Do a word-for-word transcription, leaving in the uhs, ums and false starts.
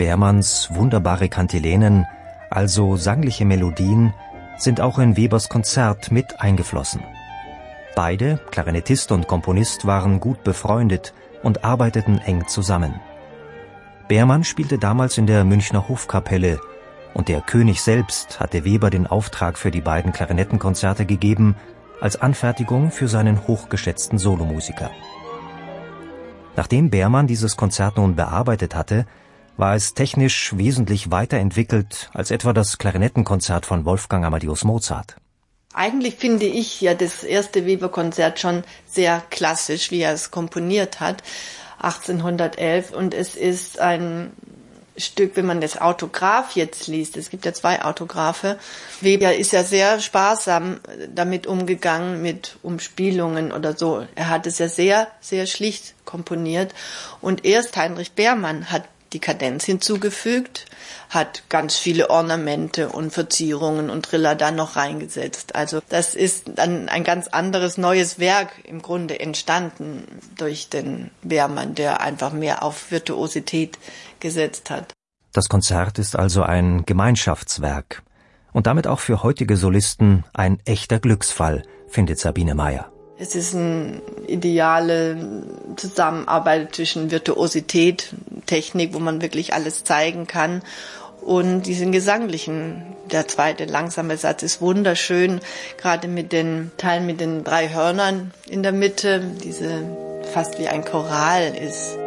Bermanns wunderbare Kantilenen, also sangliche Melodien, sind auch in Webers Konzert mit eingeflossen. Beide, Klarinettist und Komponist, waren gut befreundet und arbeiteten eng zusammen. Bermann spielte damals in der Münchner Hofkapelle und der König selbst hatte Weber den Auftrag für die beiden Klarinettenkonzerte gegeben, als Anfertigung für seinen hochgeschätzten Solomusiker. Nachdem Bermann dieses Konzert nun bearbeitet hatte, war es technisch wesentlich weiterentwickelt als etwa das Klarinettenkonzert von Wolfgang Amadeus Mozart. Eigentlich finde ich ja das erste Weber-Konzert schon sehr klassisch, wie er es komponiert hat, achtzehnhundertelf. Und es ist ein Stück, wenn man das Autograph jetzt liest, es gibt ja zwei Autographe. Weber ist ja sehr sparsam damit umgegangen, mit Umspielungen oder so. Er hat es ja sehr, sehr schlicht komponiert. Und erst Heinrich Bermann hat die Kadenz hinzugefügt, hat ganz viele Ornamente und Verzierungen und Triller da noch reingesetzt. Also das ist dann ein ganz anderes neues Werk im Grunde entstanden durch den Bermann, der einfach mehr auf Virtuosität gesetzt hat. Das Konzert ist also ein Gemeinschaftswerk und damit auch für heutige Solisten ein echter Glücksfall, findet Sabine Meyer. Es ist eine ideale Zusammenarbeit zwischen Virtuosität, Technik, wo man wirklich alles zeigen kann, und diesen gesanglichen. Der zweite langsame Satz ist wunderschön, gerade mit den Teilen mit den drei Hörnern in der Mitte, diese fast wie ein Choral ist.